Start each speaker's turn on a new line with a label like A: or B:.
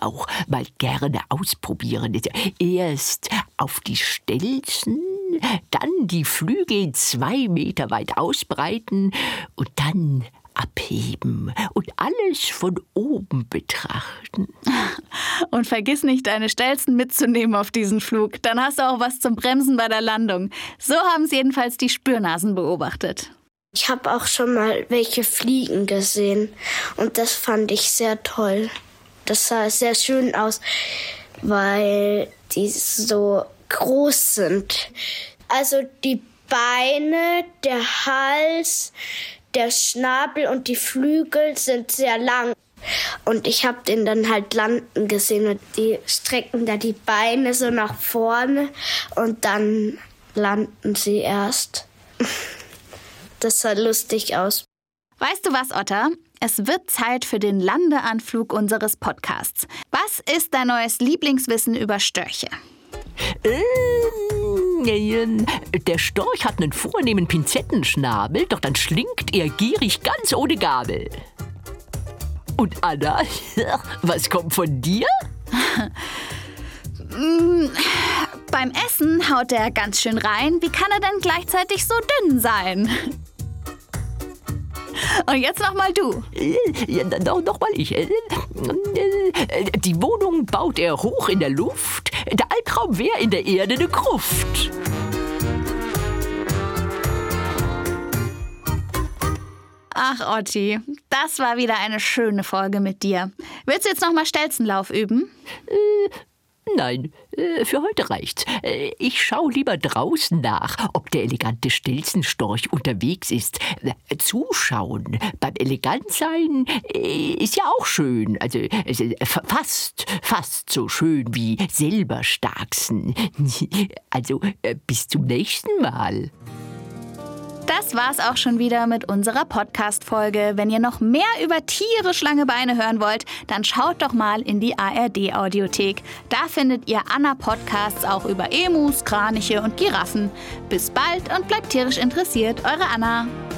A: auch mal gerne ausprobieren. Erst auf die Stelzen, dann die Flügel 2 Meter weit ausbreiten und dann abheben und alles von oben betrachten.
B: Und vergiss nicht, deine Stelzen mitzunehmen auf diesen Flug. Dann hast du auch was zum Bremsen bei der Landung. So haben es jedenfalls die Spürnasen beobachtet.
C: Ich habe auch schon mal welche fliegen gesehen und das fand ich sehr toll. Das sah sehr schön aus, weil die so groß sind. Also die Beine, der Hals, der Schnabel und die Flügel sind sehr lang. Und ich habe den dann halt landen gesehen und die strecken da die Beine so nach vorne und dann landen sie erst. Das sah lustig aus.
B: Weißt du was, Otter? Es wird Zeit für den Landeanflug unseres Podcasts. Was ist dein neues Lieblingswissen über Störche?
A: Der Storch hat einen vornehmen Pinzettenschnabel, doch dann schlingt er gierig ganz ohne Gabel. Und Anna, was kommt von dir?
B: Beim Essen haut er ganz schön rein. Wie kann er denn gleichzeitig so dünn sein? Und jetzt noch mal du.
A: Noch mal ich. Die Wohnung baut er hoch in der Luft. Der Albtraum wäre in der Erde eine Gruft.
B: Ach, Otti, das war wieder eine schöne Folge mit dir. Willst du jetzt noch mal Stelzenlauf üben?
A: Nein, für heute reicht's. Ich schaue lieber draußen nach, ob der elegante Stelzenstorch unterwegs ist. Zuschauen beim Elegantsein ist ja auch schön. Also fast so schön wie selber starksen. Also bis zum nächsten Mal.
B: Das war's auch schon wieder mit unserer Podcast-Folge. Wenn ihr noch mehr über tierisch lange Beine hören wollt, dann schaut doch mal in die ARD-Audiothek. Da findet ihr Anna-Podcasts auch über Emus, Kraniche und Giraffen. Bis bald und bleibt tierisch interessiert, eure Anna.